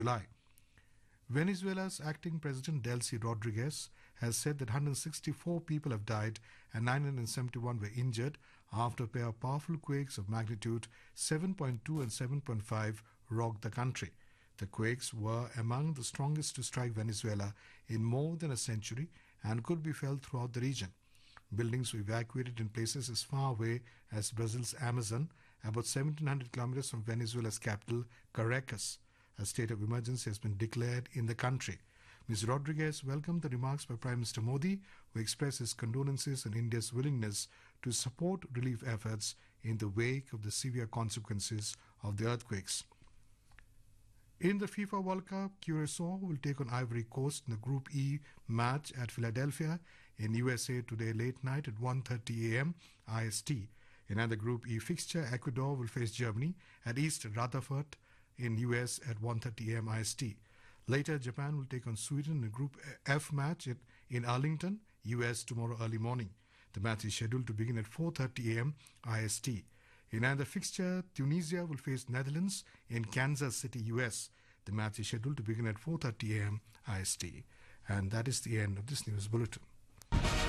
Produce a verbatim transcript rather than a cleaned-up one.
July. Venezuela's acting president Delcy Rodriguez has said that one hundred sixty-four people have died and nine hundred seventy-one were injured after a pair of powerful quakes of magnitude seven point two and seven point five rocked the country. The quakes were among the strongest to strike Venezuela in more than a century and could be felt throughout the region. Buildings were evacuated in places as far away as Brazil's Amazon, about seventeen hundred kilometers from Venezuela's capital, Caracas. A state of emergency has been declared in the country. Miz Rodriguez welcomed the remarks by Prime Minister Modi, who expressed his condolences on India's willingness to support relief efforts in the wake of the severe consequences of the earthquakes. In the FIFA World Cup, Curacao will take on Ivory Coast in the Group E match at Philadelphia in U S A today late night at one thirty a m I S T. In another Group E fixture, Ecuador will face Germany at East Rutherford in U S at one thirty a m I S T. Later, Japan will take on Sweden in a Group F match in Arlington, U S tomorrow early morning. The match is scheduled to begin at four thirty a m I S T. In another fixture, Tunisia will face Netherlands in Kansas City, U S. The match is scheduled to begin at four thirty a m I S T. And that is the end of this news bulletin.